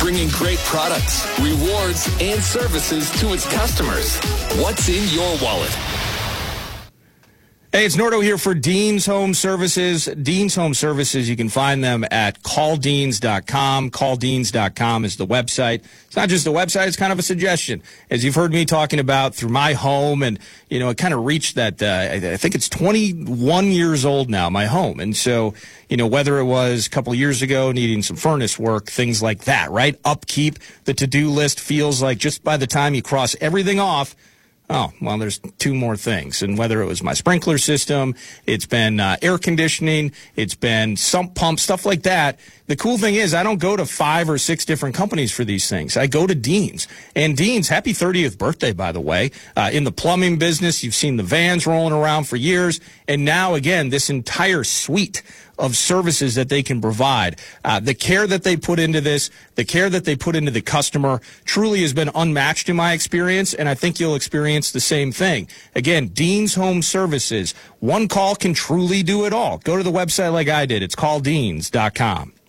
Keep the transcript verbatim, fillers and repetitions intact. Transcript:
bringing great products, rewards, and services to its customers. What's in your wallet? Hey, it's Nordo here for Dean's Home Services. Dean's Home Services, you can find them at call deans dot com. call deans dot com is the website. It's not just a website, it's kind of a suggestion. As you've heard me talking about through my home, and, you know, it kind of reached that, uh, I think it's twenty-one years old now, my home. And so, you know, whether it was a couple years ago needing some furnace work, things like that, right? Upkeep, the to-do list feels like just by the time you cross everything off, oh, well, there's two more things. And whether it was my sprinkler system, it's been uh, air conditioning, it's been sump pump, stuff like that. The cool thing is I don't go to five or six different companies for these things. I go to Dean's. And Dean's, happy thirtieth birthday, by the way. Uh, in the plumbing business, you've seen the vans rolling around for years. And now, again, this entire suite of services that they can provide. Uh, the care that they put into this, the care that they put into the customer truly has been unmatched in my experience, and I think you'll experience the same thing. Again, Dean's Home Services. One call can truly do it all. Go to the website like I did. It's call deans dot com.